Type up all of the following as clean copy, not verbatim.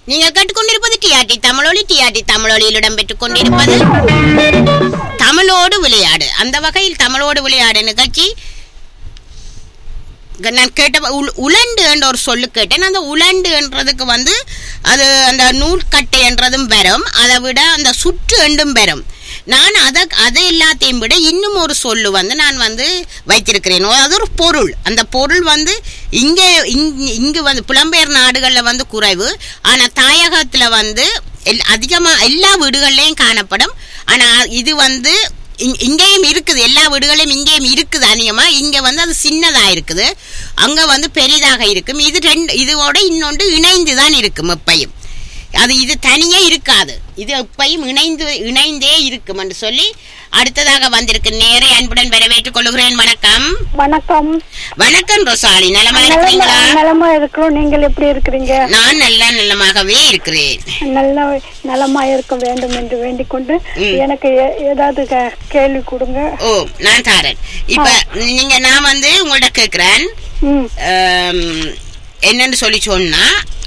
நீங்கள் கேட்டுக்கொண்டிருப்பது டிஆர்டி தமிழொலி. டிஆர்டி தமிழொலியில் இடம்பெற்றுக் கொண்டிருப்பது தமிழோடு விளையாடு. அந்த வகையில் தமிழோடு விளையாடு நிகழ்ச்சி நான் கேட்ட உலண்டு என்ற ஒரு சொல்லு கேட்டேன். அந்த உலண்டு என்றதுக்கு அது அந்த நூற்கட்டை என்றதும் வரும். அதை விட அந்த சுற்று என்றும் வரும். நான் அதை எல்லாத்தையும் விட இன்னும் ஒரு சொல்லு நான் வைத்திருக்கிறேன். அது ஒரு பொருள். அந்த பொருள் இங்கு புலம்பெயர் நாடுகளில் குறைவு. ஆனால் தாயகத்தில் அதிகமாக எல்லா வீடுகள்லையும் காணப்படும். ஆனால் இது இங்கேயும் இருக்குது. எல்லா வீடுகளையும் இங்கேயும் இருக்குது. அநியமா இங்க அது சின்னதா இருக்குது, அங்க பெரிதாக இருக்கும். இது இதோட இன்னொன்று இணைந்துதான் இருக்கும் எப்பையும். அது இது தனியே இருக்காது. இது எப்பையும் இணைந்தே இருக்கும் என்று சொல்லி அடுத்ததாக வந்திருக்கு நேரே அன்புடன் வரவேற்றுக் கொள்கிறேன். வணக்கம். வணக்கம். வணக்கம் ரோசாலி, நலமா இருக்கிறீங்களா? நலமா இருக்கிறோம். நீங்கள் எப்படி இருக்கிறீங்க? நான் நலமாகவே இருக்கிறேன். நலமா இருக்க வேண்டும் என்று வேண்டிக் கொண்டு எனக்கு ஏதாவது கேள்வி கொடுங்க. ஓ, நான் தாரேன். இப்ப நான் உங்கள்ட்ட கேக்குறேன் என்னன்னு சொல்லி சொன்னா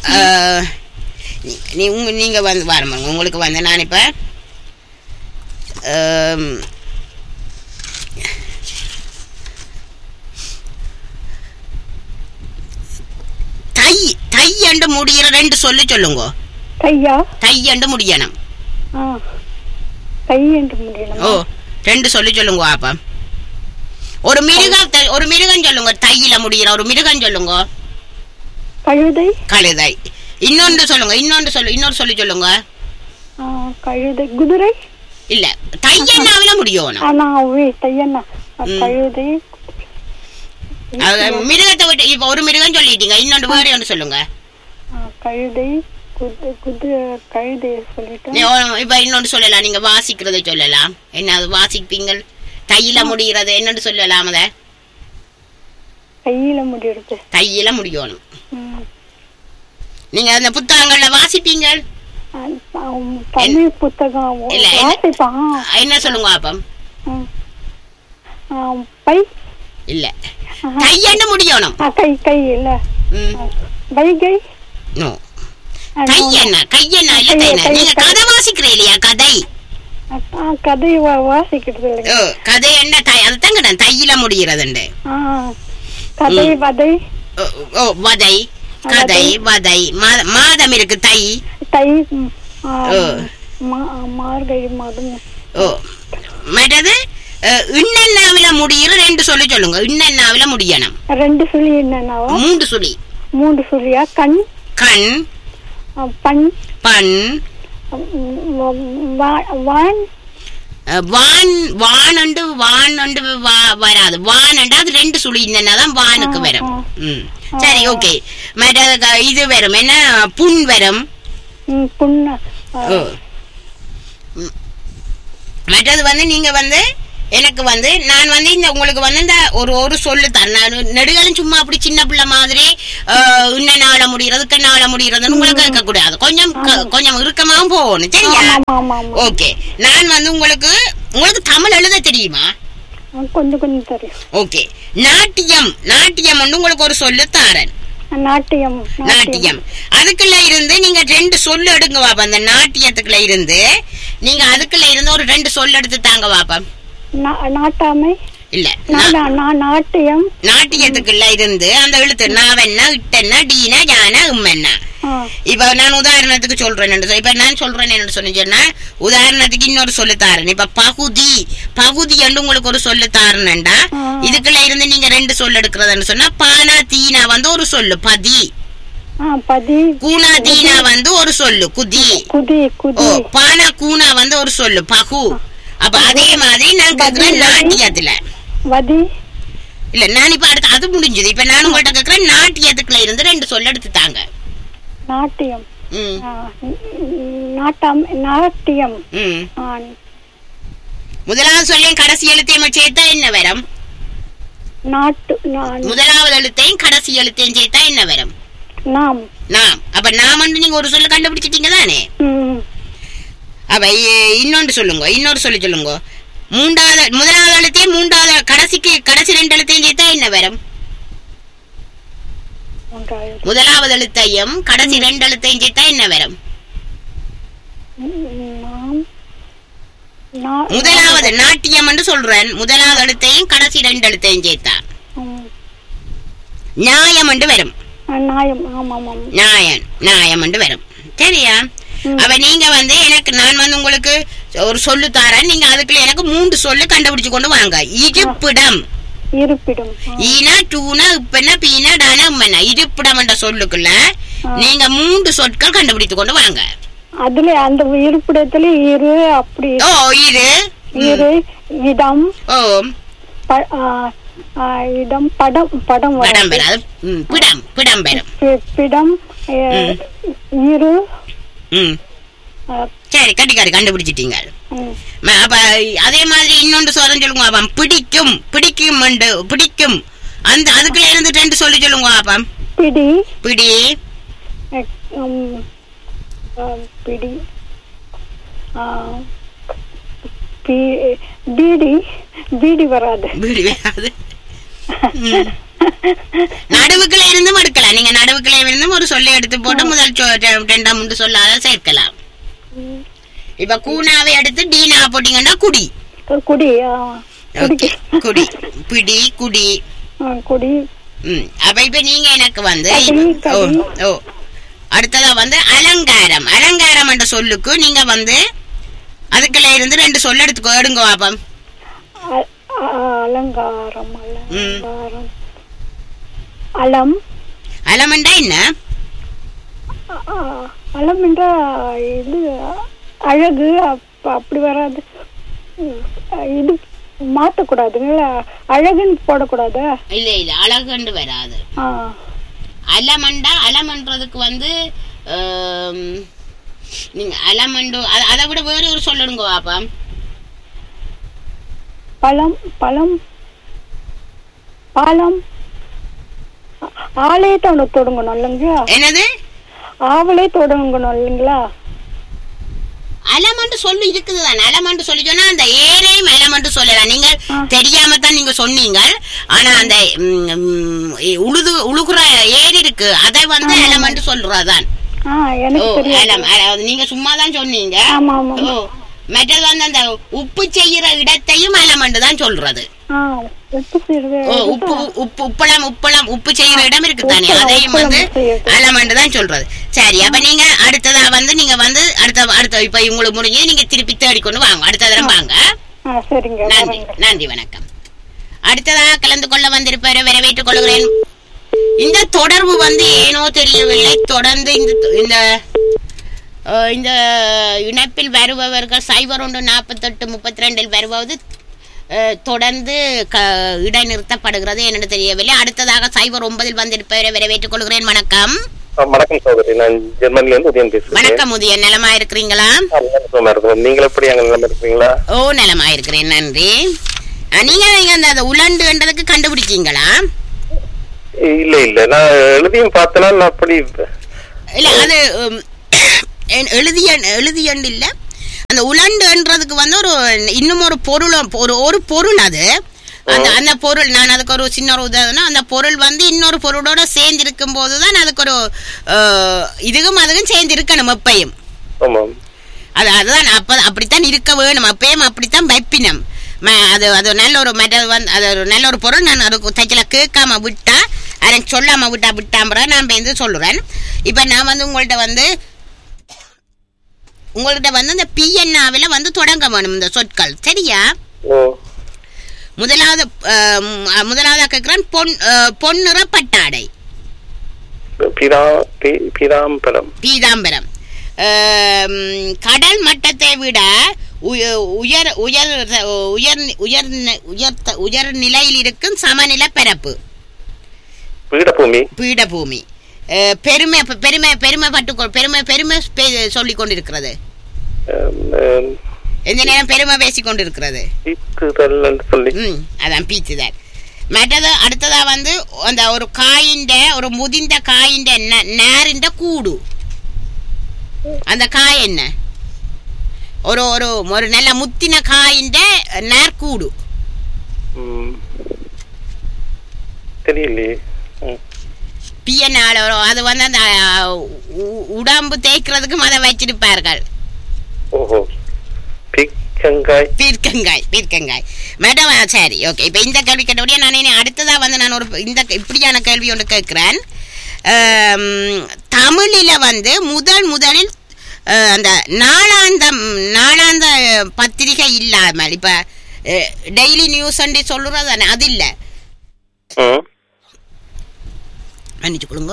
நீங்க வரமாங்க. உங்களுக்கு நான் இப்ப தை என்று முடிகிற ரெண்டு சொல்லு சொல்லுங்க. தை என்று முடியணும். ஓ, ரெண்டு சொல்லு சொல்லுங்க. அப்ப ஒரு மிருகம் சொல்லுங்க. தையில முடிகிற ஒரு மிருகம் சொல்லுங்க. கழுதை. இன்னொன்று சொல்லுங்க. இன்னொரு சொல்லு சொல்லுங்க. கழுதை. குதிரை இல்ல, தையன்னாவில முடியும். மிருகத்தை விட்டு இப்ப ஒரு மிருகம் சொல்லிட்டீங்க. இன்னொன்று வேற ஒன்று சொல்லுங்க. கழுதை. இப்ப இன்னொன்று சொல்லலாம். நீங்க வாசிக்கிறத சொல்லலாம். என்ன வாசிப்பீங்க? தையில முடிகிறது என்னன்னு சொல்லலாம். அத தையில முடியணும். நீங்க அந்த புத்தகங்கள்ல வாசிப்பீங்க? புத்தகம் என்ன சொல்லுங்க அப்பம்? இல்ல, கையண்டு முடியணும். கை இல்ல. வைகை. நோ, கையண்ணா இல்ல. தைனா நீங்க கதை வாசிக்கிறீ இல்லையா? கதை வாசிக்கிறது. கதை என்ன? அதுதாங்க நான் தையில முடிகிறதுண்டு. கதை. வதை. வதை. கதை. வதை. மாதம் இருக்கு. தை. மார்கழி மாதம். மற்றது இன்னன்னாவில முடிகிற ரெண்டு சொல்லி சொல்லுங்க. இன்னன்னாவில முடியணும். ரெண்டு சொல்லி என்னன்னாவா? மூன்று சொல்லியா? கண். பண். வான் வராது. வான் அது ரெண்டு சுழி என்னதான் வானுக்கு வரும். சரி, ஓகே. இது வரும் என்ன? புண் வரும். மற்றது நீங்க எனக்கு நான் இந்த உங்களுக்கு இந்த ஒரு சொல்லு தரேன். நெடுகாலம் சும்மா அப்படி சின்ன பிள்ளை மாதிரி இன்ன முடிகிறது கண்ணால முடிகிறதுன்னு உங்களுக்கு கேட்க கூடாது. கொஞ்சம் இறுக்கமாவும் போகணும். சரியா? ஓகே. நான் உங்களுக்கு தமிழ் எழுத தெரியுமா? கொஞ்சம் தெரியும். ஓகே. நாட்டியம் உங்களுக்கு ஒரு சொல்லு தாரேன். நாட்டியம். அதுக்குள்ள இருந்து நீங்க ரெண்டு சொல்லு எடுங்க வாப்பா. அந்த நாட்டியத்துக்குள்ள இருந்து நீங்க அதுக்குள்ள இருந்து ஒரு ரெண்டு சொல்லு எடுத்து தாங்க வாப்பா. நாட்டாமை இல்ல, நாட்டியம். நாட்டியத்துக்குள்ள இருந்து அந்த எழுத்து நாவென்னா, இட்டென்னா, டீனா, ஜானா, உம்மென்னா. இப்ப நான் உதாரணத்துக்கு சொல்றேன். இப்ப நான் சொல்றேன் என்ன சொன்னா, உதாரணத்துக்கு இன்னொரு சொல்லு தாரேன். இப்ப பகுதி என்று உங்களுக்கு ஒரு சொல்லு தாரேன்டா. இதுக்குள்ள இருந்து நீங்க ரெண்டு சொல்லு எடுக்கிறதுன்னு சொன்னா, பானா தீனா ஒரு சொல்லு பதி. கூனா தீனா ஒரு சொல்லு குதி. பானா கூனா ஒரு சொல்லு பகு. அப்ப அதே மாதிரி நான் கேக்குறேன் நாட்டியத்துல இல்ல. நான் இப்ப அடுத்து அது முடிஞ்சது. இப்ப நான் உங்கள்ட்ட கேக்குறேன் நாட்டியத்துக்குள்ள இருந்து ரெண்டு சொல்ல எடுத்து தாங்க. நாட்டியம். முதலாவது சொல்லையும் கடைசி எழுத்தையும் சேர்த்தா என்ன வரும்? முதலாவது எழுத்தையும் கடைசி எழுத்தையும் சேர்த்தா என்ன வரும்? நாம். அப்ப நாம் நீங்க ஒரு சொல்ல கண்டுபிடிச்சிட்டீங்க தானே? அப்ப இன்னொன்று சொல்லுங்க. இன்னொரு சொல்லி சொல்லுங்க. முதலாவது எழுத்தையும் கடைசி ரெண்டு எழுத்தையும் சேர்த்தா என்ன வரும்? முதலாவது எழுத்தையும் கடைசி 2 எழுத்தையும் சேர்த்தா என்ன வரும்? முதலாவது நாட்டியம் என்று சொல்றேன். முதலாவது எழுத்தையும் கடைசி 2 எழுத்தையும் சேர்த்தா நியாயம் என்று வரும். நியாயம் என்று வரும். சரியா? அப்ப நீங்க எனக்கு நான் உங்களுக்கு ஒரு சொல்லு தாரேன். நீங்க அதுக்குள்ள எனக்கு 3 சொல்லு கண்டுபிடிச்சு கொண்டு வாங்க. இருப்பிடம். ஈனா டூனா இப்பனா பீனா டானா உம்மனா இருப்பிடம் என்ற சொல்லுக்குள்ள நீங்க 3 சொற்கள் கண்டுபிடித்து கொண்டு வாங்க. அதுல அந்த இருப்பிடத்துல இரு அப்படி இரு இடம் இடம் படம் படம் படம் வராது. பிடம் பிடம் வரும். பிடம் இரு. சரி கட்டிக்காரி கண்டுபிடிச்சிட்டீங்க. அப்ப அதே மாதிரி இன்னொன்று சொல்லுங்க பாப்பம். பிடிக்கும் பிடிக்கும் பிடிக்கும் அந்த அதுக்குள்ள இருந்து 2 சொல்லி சொல்லுங்க பாப்பம். பிடி பிடி பிடி பீடி பீடி வராது. பீடி வராது. நடுவுக்குள்ள இருந்தும் எடுக்கலாம். நீங்க நடுவுக்குள்ள இருந்தும் ஒரு சொல்லி எடுத்து போட்டு முதல் 2 3 சொல்லாத சேர்க்கலாம். இப்ப கூனாவை எடுத்து டீனா போட்டீங்கன்னா குடி. குடி குடி பிடி குடி குடி. அப்ப இப்ப நீங்க எனக்கு அடுத்ததா அலங்காரம். அலங்காரம் என்ற சொல்லுக்கு நீங்க அதுக்குள்ள இருந்து 2 சொல்ல எடுத்துக்கோ. எடுங்க பாப்பம். அலங்காரம் அலங்காரம் அலம். அலம் என்றா என்ன? அலம் என்றா இது அழகு. அப்படி வராது. இது மாத்தக்கூடாதுங்கள. அழகுன்னு போடக்கூடாது. இல்ல இல்ல அழகுன்னு வராது. அலமண்டா அலமன்றதுக்கு நீங்க அலமண்டு அதை விட வேற ஒரு சொல்லுங்க பாப்பா. பழம் பழம் பாலம். ஆளே தொடங்கணும் இல்லைங்களா? என்னது? ஆவலே தொடங்கணும் இல்லைங்களா? அலமண்டு சொல்லு இருக்குதுதான். அலமண்டு சொல்லி சொன்னா அந்த ஏரையும் அலமண்டு சொல்லலாம். நீங்க தெரியாம தான் நீங்க சொன்னீங்க. ஆனா அந்த உழுகுற ஏரி இருக்கு அதை அலமண்டு சொல்றதான். நீங்க சும்மாதான் சொன்னீங்க. மற்றது அந்த உப்பு செய்யற இடத்தையும் அலமண்டு தான் சொல்றது. உப்பு உப்பு உப்பளம் உப்பளம் உப்பு செய்யற இடம் இருக்கு தானே, அதையும் அலமண்டு தான் சொல்றது. சரி, அப்ப நீங்க அடுத்ததா நீங்க அடுத்த இப்ப உங்களுக்கு முடிஞ்சு நீங்க திருப்பி தேடிக்கொண்டு வாங்க. அடுத்த தடவை வாங்க. நன்றி நன்றி வணக்கம். அடுத்ததா கலந்து கொள்ள வந்திருப்பாரு வரவேற்றுக் கொள்கிறேன். இந்த தொடர்பு ஏனோ தெரியவில்லை. தொடர்ந்து இந்த இந்த இணைப்பில் வருபவர்கள் 014832 வருவது தொடர்ந்து இடைநிறுத்தப்படுகிறது. என்னென்னு தெரியவில்லை. அடுத்ததாக 09 வந்திருப்பவரை வரவேற்றுக் கொள்கிறேன். வணக்கம். வணக்கம் சகோதரி, நான் ஜெர்மனில இருந்து உதயன் பேசுறேன். வணக்கம் உதயன், நலமா இருக்கிறீங்களா? நீங்க எப்படி அங்க நலமா இருக்கீங்களா? ஓ, நலமா இருக்கிறேன், நன்றி. நீங்க அந்த உலண்டுன்றதுக்கு கண்டுபிடிச்சீங்களா? இல்ல இல்ல, நான் எழுதியும் பார்த்தனா அப்படி இல்ல. அது எழுதியண்டு இல்ல, அந்த உலண்டுன்றதுக்கு ஒரு இன்னும் ஒரு பொருள், ஒரு பொருள். அது அந்த பொருள், நான் அதுக்கு ஒரு சின்ன ஒரு உதாரணம். அந்த பொருள் இன்னொரு பொருளோட சேர்ந்து இருக்கும் போதுதான் அதுக்கு ஒரு இதுக்கும் அதுக்கும் சேர்ந்து இருக்கணும் எப்பயும். அதுதான் அப்படித்தான் இருக்க வேணும். அப்பயும் அப்படித்தான் வைப்பினம். அது நல்ல ஒரு அது ஒரு நல்ல ஒரு பொருள். நான் அதுக்கு தைக்கல கேட்காம விட்டா, அதை சொல்லாம விட்டாம்பற நான் சொல்லுறேன். இப்ப நான் உங்கள்கிட்ட அந்த பிஎன்ஆவில தொடங்க வேணும் இந்த சொற்கள். சரியா? முதலாவது கேட்கிறேன். பொன்னிற பட்டாடை. பீதாம்பரம். கடல் மட்டத்தை விட உயர் நிலையில் இருக்கும் சமநில பரப்பு. பீடபூமி. பெருமை சொல்லிக் கொண்டிருக்கிறது. எந்த நேரம் பெருமை பேசிக் கொண்டிருக்கிறது. அதான் பீச்சுதல். மற்றது அடுத்ததா அந்த ஒரு காயிண்ட, ஒரு முதிர்ந்த காயிண்ட நேரிண்ட கூடு. அந்த காய் என்ன? ஒரு ஒரு நல்ல முத்தின காயிண்ட நேர்கூடு. தெரியலையே. பியனால அது வந்து அந்த உடம்பு தேய்க்கிறதுக்கும் அதை வச்சிருப்பார்கள். ஓஹோ, பீர்க்கங்காய் மேடம். சரி, ஓகே. இப்ப இந்த கேள்வி கேட்டபடியா நான் அடுத்ததா வந்து நான் ஒரு இந்த இப்படியான கேள்வி ஒன்று கேட்கிறேன். தமிழில வந்து முதலில் அந்த நாளாந்த பத்திரிகை இல்லாமல் இப்ப டெய்லி நியூஸ் அண்டி சொல்லுறது தானே, அது இல்ல, மன்னிச்சு கொடுங்க.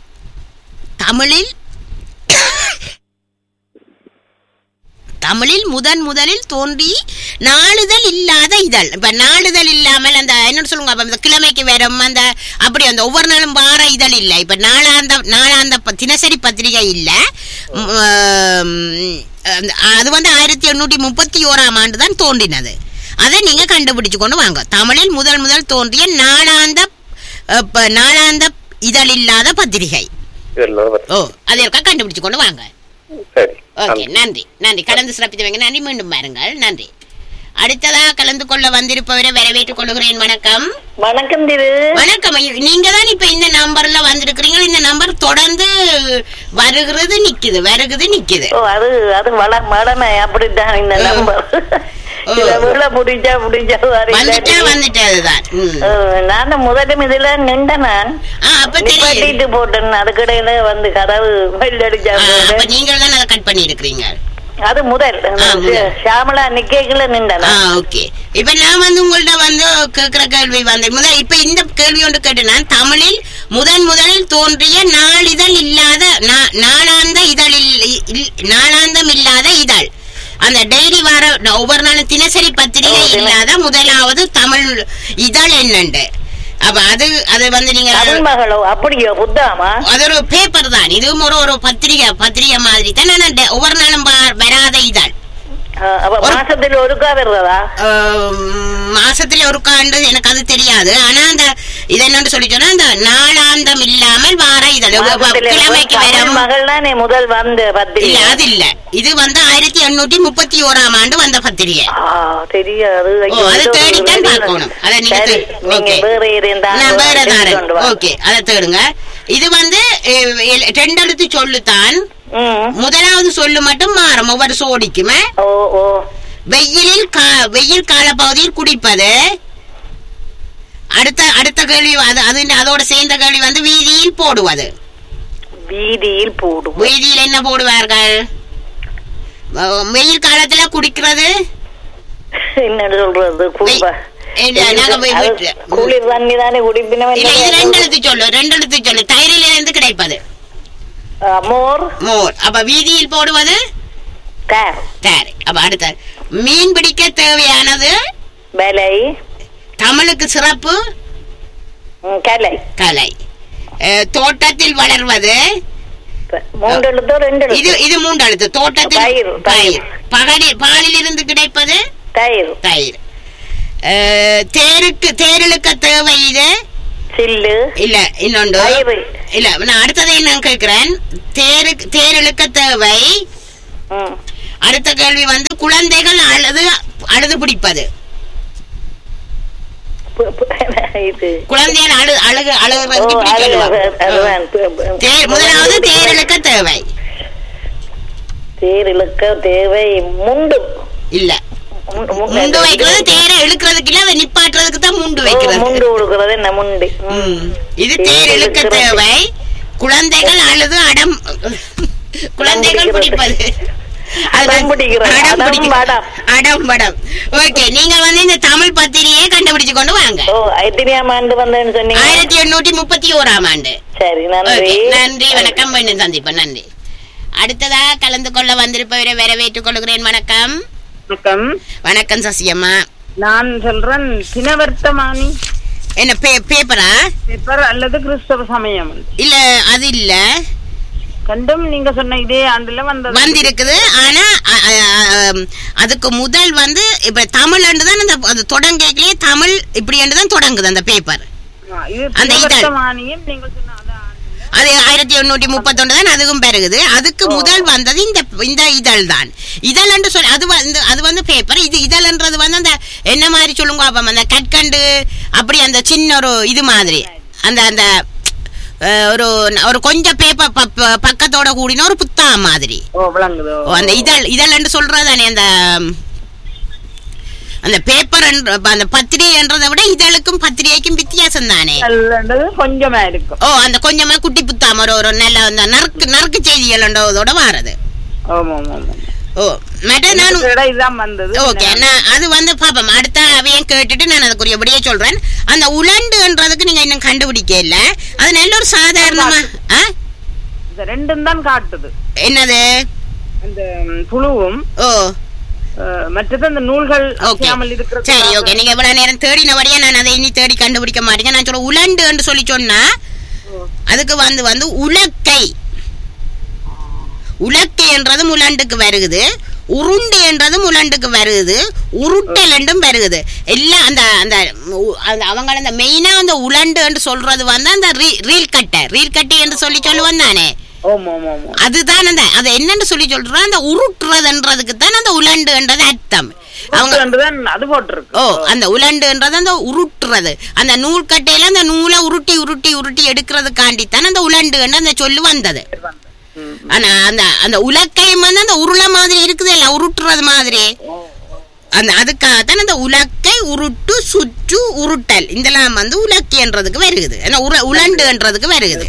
தமிழில் முதலில் தோன்றி நாளிதழ் இல்லாத இதழ். இப்ப நாளிதழ் இல்லாமல் அந்த என்ன சொல்லுங்க, அந்த கிழமைக்கு வரும் அந்த அப்படி அந்த ஒவ்வொரு நாளும் வார இதழ் இல்ல. இப்ப நாளாந்த தினசரி பத்திரிகை இல்ல. அது வந்து 1831 ஆண்டு தான் தோன்றினது. அதை நீங்க கண்டுபிடிச்சு கொண்டு வாங்க. தமிழில் முதல் தோன்றிய நாளாந்த இதழ் இல்லாத பத்திரிகை. அதை கண்டுபிடிச்சு கொண்டு வாங்க. ஓகே, நன்றி கலந்து சிறப்பித்தவங்க நன்றி. மீண்டும் பாருங்கள். நன்றி. அடுத்ததா கலந்து கொள்ள வந்திருப்பவரை வரவேற்றுக் கொள்கிறேன். வணக்கம். வணக்கம் திரு. வணக்கம். நீங்க தான் இப்ப இந்த நம்பர்ல வந்திருக்கிறீங்க. இந்த நம்பர் தொடர்ந்து வருகிறது நிக்குது. அது வளமை அப்படித்தான் இந்த நம்பர். நானும் முதலும் இதுல நின்றேன், போட்டேன். அதுக்கடையில வந்து கதவு நீங்க தான் அதை கட் பண்ணி இருக்கிறீங்க. அது முதல் ஷாமலா நிக்கல நின்றேன். ஓகே. இப்ப நான் வந்து உங்கள்ட்ட வந்து கேட்கிற கேள்வி வந்து இப்ப இந்த கேள்வி ஒன்று கேட்டேன்னா, தமிழில் முதலில் தோன்றிய நாளிதழ் இல்லாத நாளாந்தம் இல்லாத இதழ், அந்த டெய்லி வார ஒவ்வொரு நாளும் தினசரி பத்திரிகை இல்லாத முதலாவது தமிழ் இதழ் என்னண்டு? அப்ப அது வந்து நீங்க அப்படியோ புத்தாமா, அது ஒரு பேப்பர் தான். இதுவும் ஒரு பத்திரிகை மாதிரி தான். ஒவ்வொரு நாளும் வராத இதழ். மாசத்துல ஒருக்கா வருதா? மாசத்துல ஒருக்கான்றது எனக்கு அது தெரியாது. ஆனா அந்த இது என்னன்னு சொல்லி சொன்னா, அந்த நாளாந்தம் இல்லாமல் வார இதழ் கிழமைக்கு வரும் மகள் தானே முதல் வந்த பத்திரிகை. இல்ல, அது இல்ல. இது வந்து 1831 ஆண்டு வந்த பத்திரிகை. தெரியாது. அதை தேடித்தான் பார்க்கணும். அதை நீங்க வேற தாரன். ஓகே, அதை தேடுங்க. இது வந்து 2 எழுத்து சொல்லுத்தான். முதலாவது சொல்லு மட்டும் மாறும் ஒவ்வொரு சோடிக்குமே. வெயில் கால பகுதியில் குடிப்பது. அடுத்த கேள்வி அதோட சேர்ந்த கேள்வி வந்து வீதியில் போடுவது. வீதியில் என்ன போடுவார்கள் வெயில் காலத்துல குடிக்கிறது? என்ன சொல்றது? குளிர் தண்ணி தானே குடிப்பின. இது 2 எழுத்து சொல்லு. தயிரில் இருந்து கிடைப்பது மோர். அப்ப வீதியில் போடுவது சரி. அப்ப அடுத்த மீன் பிடிக்க தேவையானது வேலை. தமிழுக்கு சிறப்பு கலை. தோட்டத்தில் வளர்வது 3 எழுத்தோ 2 எழுத்து? இது 3 எழுத்து. தோட்டத்தில் பாலில் இருந்து கிடைப்பது தயிர். தேரிழுக்க தேவை இது சில்லு. இல்ல, இன்னொன்று இல்ல. நான் அடுத்ததை நான் கேட்கிறேன். தேரிழுக்க தேவை. அடுத்த கேள்வி வந்து குழந்தைகள் அழுது பிடிப்பது. குழந்தைகள் முதலாவது தேரிழுக்க தேவை. முண்டு இல்ல. முண்டு வைக்கிறது தேரை இழுக்கிறதுக்கு இல்ல, நிப்பாட்டுறதுக்கு தான் முண்டு வைக்கிறது. முண்டு கொடுக்கிறது என்ன முண்டு. இது தேர் இழுக்க தேவை. குழந்தைகள் அழுது குழந்தைகள் பிடிப்பது அடம்படம். ஓகே, நீங்க வந்து இந்த தமிழ் பத்திரிகையை கண்டுபிடிச்சு கொண்டு வாங்க. 1831 ஆண்டு. சரி, நன்றி. வணக்கம். மீண்டும் சந்திப்போம். நன்றி. அடுத்ததா கலந்து கொள்ள வந்திருப்பவரை வரவேற்றுக் கொள்கிறேன். வணக்கம். வணக்கம் சசியம்மா. நான் சொல்றேன் தினவர்த்தமானி. என்ன பேப்பரா? பேப்பர் அல்லது கிறிஸ்தவ சமயம்? இல்ல, அது இல்ல. கண்டும் நீங்க சொன்ன இதே ஆண்டுல வந்திருக்குது. ஆனா அதுக்கு முதல் வந்து இப்ப தமிழ் தான் அந்த தொடங்கிலே தமிழ் இப்படி தான் தொடங்குது அந்த பேப்பர். அந்த நீங்க சொன்ன அது 1831 தான். அதுவும் பெருகுது. அதுக்கு முதல் வந்தது இந்த இதழ் தான். இதழ் என்று சொல்லி அது வந்து பேப்பர். இது இதழ்ன்றது வந்து அந்த என்ன மாதிரி சொல்லுங்க, அந்த கற்கண்டு அப்படி அந்த சின்ன ஒரு இது மாதிரி அந்த ஒரு ஒரு கொஞ்சம் பேப்பர் பக்கத்தோட கூடின ஒரு புத்தகம் மாதிரி. அந்த இதழ் சொல்றதானே அந்த பேப்பர் அந்த பத்திரிகைன்றதை விட இதழுக்கும் பத்திரிகைக்கும் வித்தியாசம் தானே கொஞ்சமா இருக்கும். அந்த கொஞ்சமா குட்டி புத்தாம ஒரு நல்ல அந்த நறுக்கு செய்திகளோட வாரது. அது வந்து பாப்போம் அடுத்த அவையும் கேட்டுட்டு நான் அதுக்குரிய விடையே சொல்றேன். அந்த உலண்டுன்றதுக்கு நீங்க இன்னும் கண்டுபிடிக்க இல்ல. அது நல்ல ஒரு சாதாரணமா ரெண்டும் தான் காட்டுது. என்னது? அந்த புழுவும் மற்றது அந்த நூல்கள் இருக்கிறது. சரி, ஓகே. நீங்க இவ்வளவு நேரம் தேடினபடியா நான் அதை இனி தேடி கண்டுபிடிக்க மாட்டேங்க. நான் சொல்ல உலண்டு என்று சொல்லி சொன்னா அதுக்கு வந்து உலக்கை. உலக்கை என்றது முலண்டுக்கு வருகுது, உருண்டு என்றது முலண்டுக்கு வருகுது, உருட்டல் என்றும் வருகுது. எல்லாம் அந்த அந்த அவங்க அந்த மெயினா அந்த உலண்டு என்று சொல்றது வந்து அந்த ரீல் கட்டை என்று சொல்லி சொல்லுவான் தானே. அதுதான் அந்த அது என்னன்னு சொல்லி சொல்றோம். அந்த உருட்டுறதுன்றதுக்கு தான் அந்த உலண்டுன்றது அர்த்தம். அந்த உலண்டுன்றது அந்த உருட்டுறது. அந்த நூல் கட்டையில அந்த நூலை உருட்டி உருட்டி உருட்டி எடுக்கிறதுக்காண்டித்தான் அந்த உலண்டு அந்த சொல்லு வந்தது. ஆனா அந்த அந்த உலக்கையும் வந்து அந்த உருளை மாதிரி இருக்குது இல்ல, உருட்டுறது மாதிரி. அந்த அதுக்காகத்தான் அந்த உலக்கை, உருட்டு, சுற்று, உருட்டல் இதெல்லாம் வந்து உலக்கின்றதுக்கு வருகுது. உலண்டுன்றதுக்கு வருகுது.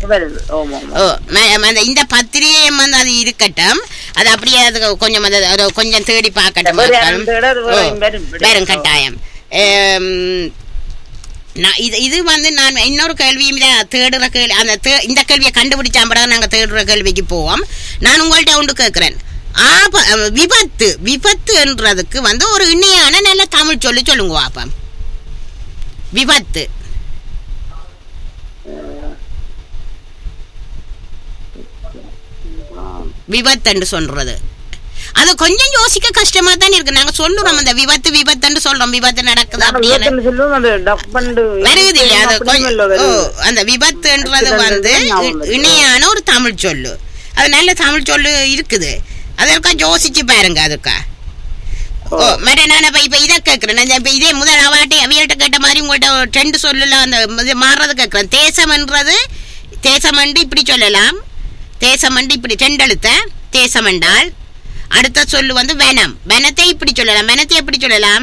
இந்த பத்திரிகையும் வந்து அது இருக்கட்டும். அது அப்படியே அது கொஞ்சம் தேடி பார்க்கட்டும். வரும் கட்டாயம். இது வந்து நான் இன்னொரு கேள்வியும் தேடுற கேள்வி. அந்த இந்த கேள்வியை கண்டுபிடிச்சாம்பட நாங்க தேடுற கேள்விக்கு போவோம். நான் உங்கள்கிட்ட ஒன்று கேட்கிறேன். விபத்து என்றதுக்கு வந்து ஒரு இணையான நல்ல தமிழ் சொல்லுங்க பாப்பம். விபத்து என்று சொல்றது அது கொஞ்சம் யோசிக்க கஷ்டமா தான் இருக்கு. நாங்க சொல்லுறோம் அந்த விபத்துன்னு சொல்றோம். விபத்து நடக்குது வருகுது இல்லையா? அந்த விபத்துன்றது வந்து இணையான ஒரு தமிழ் சொல்லு. அது நல்ல தமிழ் சொல்லு இருக்குது. அதற்கா யோசிச்சு பாருங்க. அதுக்கா நான் இப்ப இதை கேட்கிறேன். இதே முதல் அவையிட்ட கேட்ட மாதிரி உங்கள்கிட்ட ட்ரெண்ட் சொல்லலாம். அந்த மாறுறது கேட்கிறேன். தேசமண்டு இப்படி சொல்லலாம். தேசமண்டு இப்படி ரெண்டெழுத்த தேசம் என்றால் அடுத்த சொல்லு வந்து வனம். வனத்தை இப்படி சொல்லலாம். வனத்தை எப்படி சொல்லலாம்?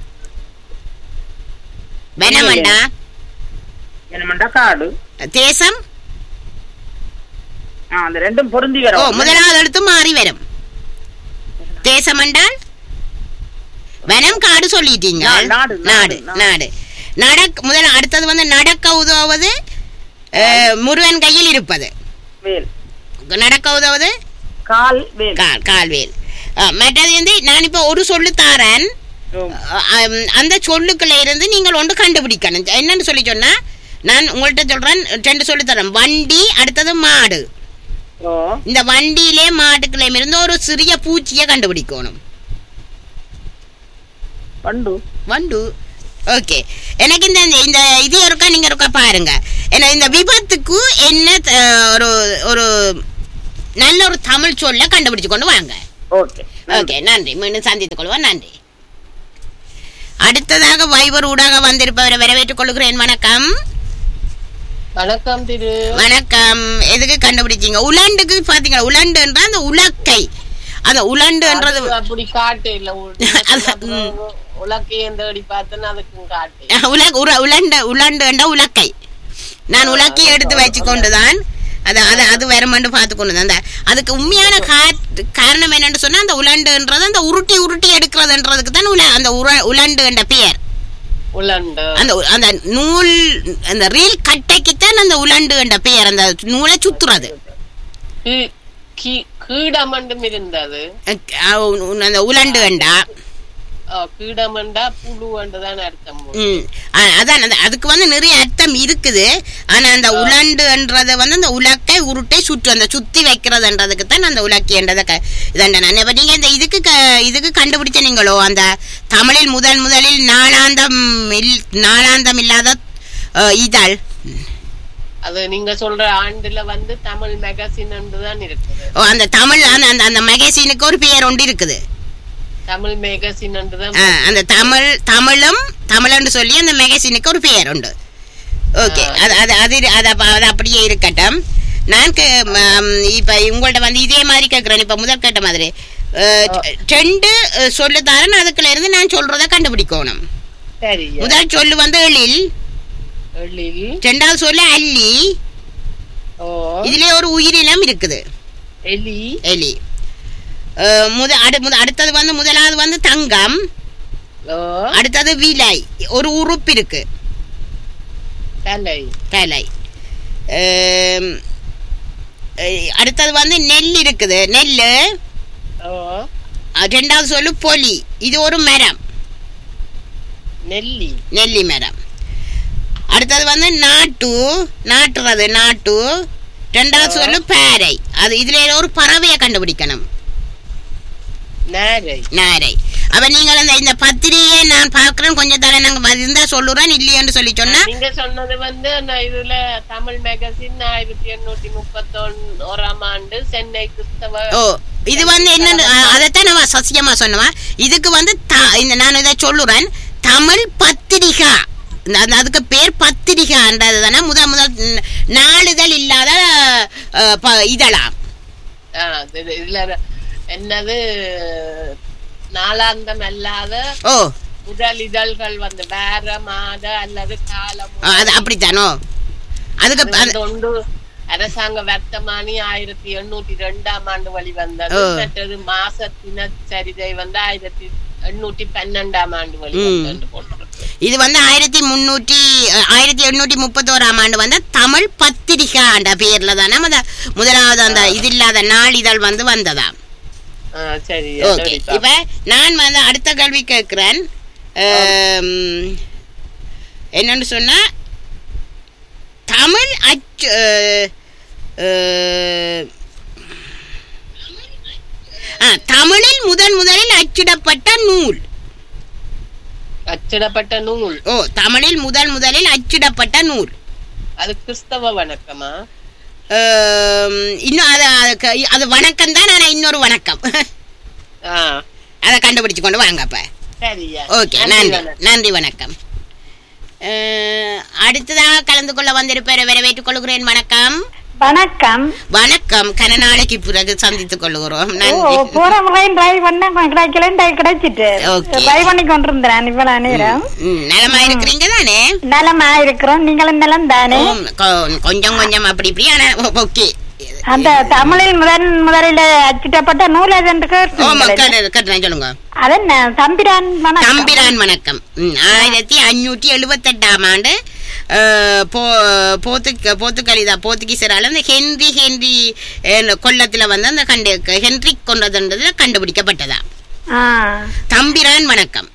வனமண்டா காடு. தேசம் ரெண்டும் பொருந்தி வரும். முதலாவது எழுத்து மாறி வரும். தேசம் என்றால் வனம், காடு சொல்லிட்டீங்க. நாடு. முதல்ல அடுத்தது வந்து நடக்க உதவுவது முருகன் கையில் இருப்பது. நடக்க உதவுவது கால்வேல். மற்றது வந்து நான் இப்ப ஒரு சொல்லு தாரன். அந்த சொல்லுக்குள்ள இருந்து நீங்கள் ஒன்று கண்டுபிடிக்கணும். என்னன்னு சொல்லி சொன்னா நான் உங்கள்கிட்ட சொல்றேன். ரெண்டு சொல்லி தரேன். வண்டி, அடுத்தது மாடு. இந்த வண்டியிலே மாட்டுக்குள்ள இருந்து ஒரு சிறிய பூச்சியை கண்டுபிடிக்கணும். வண்டு. ஓகே. எனக்கு இந்த இது இருக்கா, நீங்க இருக்கா பாருங்க. இந்த விபத்துக்கு என்ன ஒரு நல்ல ஒரு தமிழ் சொல்ல கண்டுபிடிச்சு கொண்டு வாங்க. ஓகே, நன்றி. மீண்டும் சந்தித்துக் கொள்வோம். நன்றி. அடுத்ததாக வைபர் ஊடாக வந்திருப்பவரை வரவேற்றுக் கொள்கிறேன். வணக்கம். வணக்கம் திரு. வணக்கம். எதுக்கு கண்டுபிடிச்சீங்க? உலண்டுக்கு பாத்தீங்களா? உலண்டுன்றா அந்த உலக்கை. அந்த உலண்டுன்றது அப்படி காட்டு இல்ல. உலக்கை தேடி பார்த்தேன்னா அதுக்கும் காட்டு. உலண்டுண்டா உலக்கை. நான் உலக்கை எடுத்து வச்சு கொண்டுதான் அது வரமாண்டு பார்த்து கொண்டு. அந்த அதுக்கு உண்மையான காரணம் என்னன்னு சொன்னா அந்த உலண்டுன்றது அந்த உருட்டி உருட்டி எடுக்கிறதுன்றதுக்கு தான் அந்த உலண்டு என்ற பெயர். அந்த நூல் அந்த ரீல் கட்டைக்குத்தான் அந்த உலண்டு என்ற பெயர். அந்த நூலை சுத்துறது கீடமண்டும் இருந்தது. அந்த உலண்டு வேண்டா கீடமண்டா புழுவண்டுதான் அர்த்தம். அதான் அதுக்கு வந்து நிறைய அர்த்தம் இருக்குது. ஆனா அந்த உலண்டுன்றத வந்து அந்த உலக்கை உருட்டை சுற்று அந்த சுத்தி வைக்கிறதுன்றதுக்கு தான் அந்த உலக்கின்றத இதண்ட. இப்ப நீங்க இந்த இதுக்கு கண்டுபிடிச்ச நீங்களோ அந்த தமிழில் முதலில் நாளாந்தம் இல்லாத இதழ். அது நீங்க சொல்ற ஆண்டுல வந்து தமிழ் மேகசின் தான் இருக்குது. அந்த தமிழ் அந்த மேகசினுக்கு ஒரு பெயர் ஒன்று இருக்குது. தமிழ் மேகசின் அந்த தமிழும் தமிழ்னு சொல்லி அந்த மேகசினுக்கு ஒரு பெயர் உண்டு. ஓகே அது அப்படியே இருக்கட்டும். நான் இப்ப உங்கள்ட்ட வந்து இதே மாதிரி கேட்கிறேன். இப்ப முதல் கேட்ட மாதிரி 2 சொல்லு தரேன், அதுக்குள்ள இருந்து நான் சொல்றத கண்டுபிடிக்கணும். முதல் சொல்லு வந்து எழில், இரண்டாவது சொல்லு அல்லி, இதுல ஒரு உயிரினம் இருக்குது எலி. அடுத்தது வந்து முதலாவது வந்து தங்கம், அடுத்தது விலை, ஒரு உறுப்பு இருக்கு தலை. அடுத்தது வந்து நெல் இருக்குது, நெல்லு. இரண்டாவது சொல்லு பொலி, இது ஒரு மரம், நெல்லி மரம். அடுத்தது வந்து நாட்டுறது நாட்டு. இரண்டாவது சொல்லு பாறை, அது இதுல ஒரு பறவையை கண்டுபிடிக்கணும், நாரை. அப்ப நீங்கள் இந்த பத்திரிகையை நான் பாக்குறேன், கொஞ்சம் தர நாங்க இருந்தா சொல்லுறேன், இல்லையன்னு சொல்லி சொன்னா. நீங்க சொன்னது வந்து இதுல தமிழ் மேகசின் 1831ஆம் ஆண்டு சென்னை கிறிஸ்தவ. இது வந்து என்ன, அதைத்தான் நான் சசியமா சொன்னவா. இதுக்கு வந்து நான் இதை சொல்லுறேன், தமிழ் பத்திரிகா, அதுக்கு பேர் பத்திரிகான்றது தானே. முதல் நாளிதழ் இல்லாத இதழாம். இதுல என்னது நாளாந்தம் அல்லாத முதல் இதழ்கள் வந்து வேற மாத அல்லது காலம், அது அப்படித்தானோ. அதுக்கு ஒன்று அரசாங்க வர்த்தமானி 1802ஆம் ஆண்டு வெளிவந்தது. மற்றது மாசத்தின சரிதை வந்து 1812ஆம் ஆண்டு வெளிவந்தது போட்டிருக்கு. இது வந்து 1831ஆம் ஆண்டு வந்து தமிழ் பத்திரிகா என்ற பேர்ல தானே முதலாவது அந்த இது இல்லாத நாளிதழ் வந்து வந்ததா. சரி, ஓகே. இப்ப நான் வந்து அடுத்த கேள்வி கேட்கிறேன். என்னன்னு சொன்னா, தமிழ் தமிழில் முதலில் அச்சிடப்பட்ட நூல். தமிழில் முதலில் அச்சிடப்பட்ட நூல். அது கிறிஸ்தவ வணக்கமா? இன்னும் அது வணக்கம் தான். ஆனா இன்னொரு வணக்கம், அதை கண்டுபிடிச்சு கொண்டு வாங்க. அப்ப ஓகே, நன்றி, வணக்கம். அடுத்ததாக கலந்து கொள்ள வந்திருப்பேன், வரவேற்றுக் கொள்கிறேன். வணக்கம். வணக்கம். வணக்கம். கன நாளைக்கு பிறகு சந்தித்துக் கொள்கிறோம். போற முறையும் டிரைவ் பண்ண கிடைச்சிட்டு டிரைவ் பண்ணி கொண்டிருந்தேன் இவ்வளவு நேரம். நலமா இருக்கிறீங்க தானே? நலமா இருக்கிறோம், நீங்களும் நலம் தானே? கொஞ்சம் கொஞ்சம் அப்படி இப்படி. ஆனா ஓகே. அந்த தமிழில் முதலில் அச்சிடப்பட்ட நூல் சொல்லுங்க. தம்பிரான் வணக்கம். 1578ஆம் ஆண்டு போர்த்துகீசரால அந்த ஹென்றி கொல்லத்துல வந்து அந்த ஹென்றி கொண்டதுன்றது கண்டுபிடிக்கப்பட்டதா. தம்பிரான் வணக்கம்.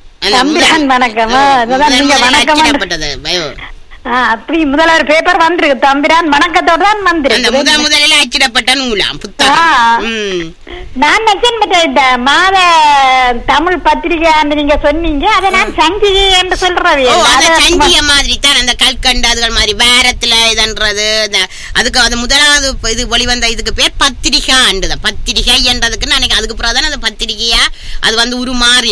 அச்சிடப்பட்டது. அப்படி முதல்ல பேப்பர் வந்திருக்கு, தம்பிரான் வணக்கத்தோட தான் வந்திருக்கு. முதலில் அச்சிடப்பட்ட நூலாம் புத்தகம். நான் இந்த மாத தமிழ் பத்திரிகை நீங்க சொன்னீங்க, அதை நான் சஞ்சிகை என்று சொல்றேன். சஞ்சிகை மாதிரி தான், அந்த கல்கண்டு அதுகள் மாதிரி வேரத்துல இதன்றது. அதுக்கு அது முதலாவது இது வெளிவந்த இதுக்கு பேர் பத்திரிகை என்றது. பத்திரிகை என்றதுக்கு நினைக்கிறேன். அதுக்கு பிறகுதான் அந்த பத்திரிகையா அது வந்து உருமாறி